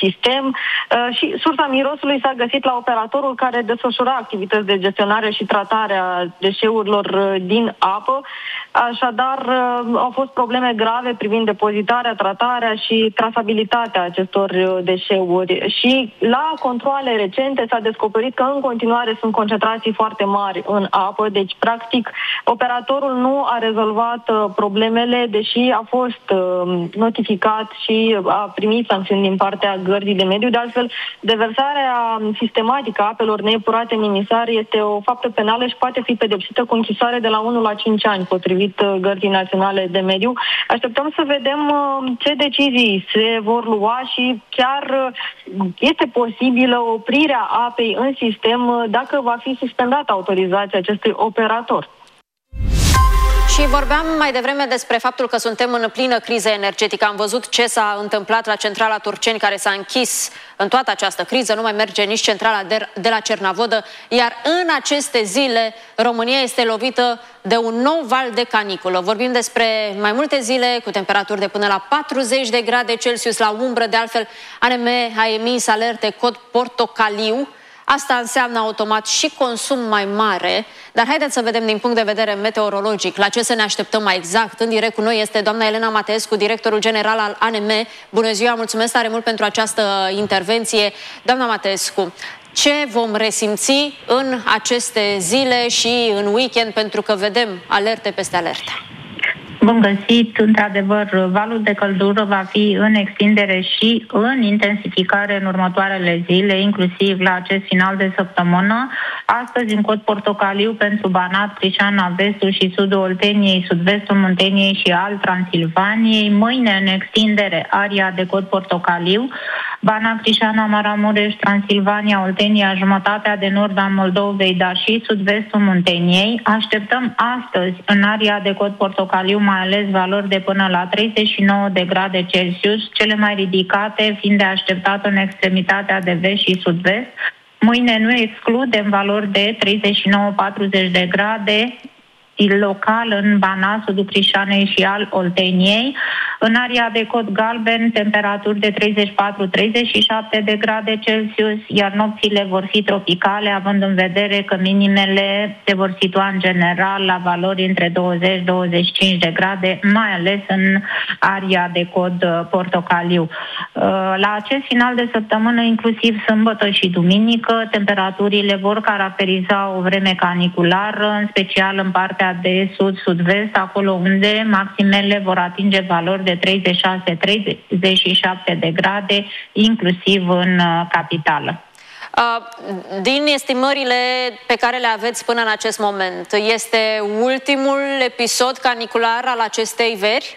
sistem și sursa mirosului s-a găsit la operatorul care desfășura activități de gestionare și tratare a deșeurilor din apă. Așadar, au fost probleme grave privind depozitarea, tratarea și trasabilitatea acestor deșeuri. Și la controale recente s-a descoperit că în continuare sunt concentrații foarte mari în apă, deci practic operatorul nu a rezolvat problemele, deși a fost notificat și a primit sancțiuni din partea Gărzii de Mediu. De altfel, deversarea sistematică a apelor neepurate în emisar este o faptă penală și poate fi pedepsită cu închisoare de la 1 la 5 ani, potrivit Gărzii Naționale de Mediu. Așteptăm să vedem ce decizii se vor lua și chiar este posibilă oprirea apei în sistem dacă va fi suspendată autorizația acestui operator. Și vorbeam mai devreme despre faptul că suntem în plină criză energetică. Am văzut ce s-a întâmplat la centrala Turceni, care s-a închis în toată această criză. Nu mai merge nici centrala de la Cernavodă. Iar în aceste zile, România este lovită de un nou val de caniculă. Vorbim despre mai multe zile cu temperaturi de până la 40 de grade Celsius la umbră. De altfel, ANM a emis alerte cod portocaliu. Asta înseamnă automat și consum mai mare, dar haideți să vedem din punct de vedere meteorologic la ce să ne așteptăm mai exact. În direct cu noi este doamna Elena Mateescu, directorul general al ANM. Bună ziua, mulțumesc tare mult pentru această intervenție. Doamna Mateescu, ce vom resimți în aceste zile și în weekend, pentru că vedem alerte peste alerte? Bun găsit, într-adevăr, valul de căldură va fi în extindere și în intensificare în următoarele zile, inclusiv la acest final de săptămână. Astăzi în cod portocaliu pentru Banat, Crișana, vestul și sudul Olteniei, sud-vestul Munteniei și al Transilvaniei. Mâine în extindere aria de cod portocaliu, Banat, Crișana, Maramureș, Transilvania, Oltenia, jumătatea de nord a Moldovei, dar și sud-vestul Munteniei. Așteptăm astăzi în aria de cod portocaliu mai ales valori de până la 39 de grade Celsius, cele mai ridicate fiind de așteptat în extremitatea de vest și sud-vest. Mâine nu excludem valori de 39-40 de grade, local în Banat, sudul Crișanei și al Olteniei. În aria de cod galben, temperaturi de 34-37 de grade Celsius, iar nopțile vor fi tropicale, având în vedere că minimele se vor situa în general la valori între 20-25 de grade, mai ales în aria de cod portocaliu. La acest final de săptămână, inclusiv sâmbătă și duminică, temperaturile vor caracteriza o vreme caniculară, în special în partea de sud-sud-vest, acolo unde maximele vor atinge valori de 36-37 de grade, inclusiv în capitală. Din estimările pe care le aveți până în acest moment, este ultimul episod canicular al acestei veri?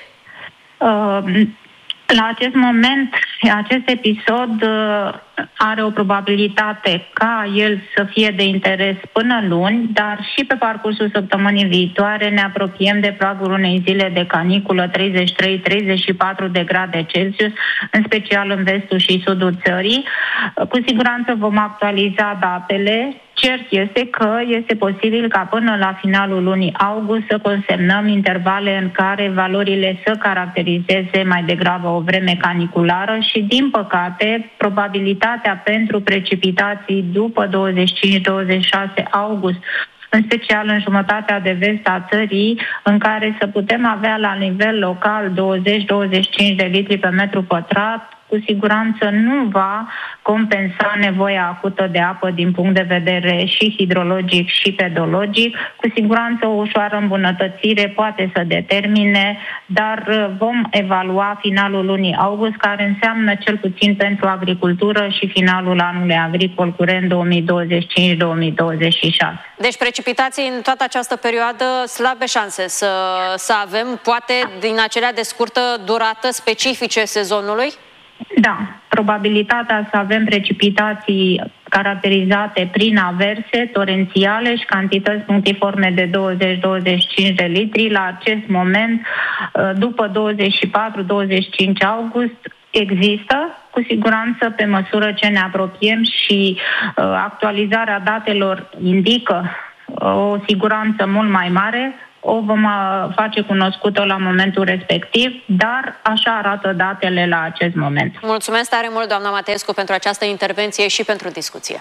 La acest moment, acest episod are o probabilitate ca el să fie de interes până luni, dar și pe parcursul săptămânii viitoare ne apropiem de pragul unei zile de caniculă 33-34 de grade Celsius, în special în vestul și sudul țării. Cu siguranță vom actualiza datele. Cert este că este posibil ca până la finalul lunii august să consemnăm intervale în care valorile să caracterizeze mai degrabă o vreme caniculară și, din păcate, probabilitatea pentru precipitații după 25-26 august, în special în jumătatea de vest a țării, în care să putem avea la nivel local 20-25 de litri pe metru pătrat, cu siguranță nu va compensa nevoia acută de apă din punct de vedere și hidrologic și pedologic. Cu siguranță o ușoară îmbunătățire poate să determine, dar vom evalua finalul lunii august, care înseamnă cel puțin pentru agricultură și finalul anului agricol curent 2025-2026. Deci precipitații în toată această perioadă, slabe șanse să avem, poate din acelea de scurtă durată specifice sezonului? Da, probabilitatea să avem precipitații caracterizate prin averse torențiale și cantități punctiforme de 20-25 de litri la acest moment, după 24-25 august, există, cu siguranță, pe măsură ce ne apropiem și actualizarea datelor indică o siguranță mult mai mare. o vom face cunoscută la momentul respectiv, dar așa arată datele la acest moment. Mulțumesc tare mult, doamna Mateescu, pentru această intervenție și pentru discuție.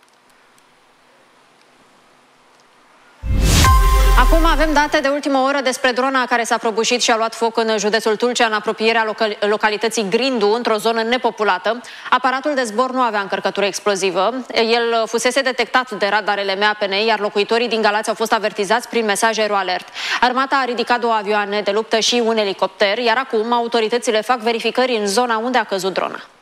Acum avem date de ultimă oră despre drona care s-a prăbușit și a luat foc în județul Tulcea, în apropierea localității Grindu, într-o zonă nepopulată. Aparatul de zbor nu avea încărcătură explozivă. El fusese detectat de radarele MAPN, iar locuitorii din Galați au fost avertizați prin mesaj aeroalert. Armata a ridicat 2 avioane de luptă și un elicopter, iar acum autoritățile fac verificări în zona unde a căzut drona.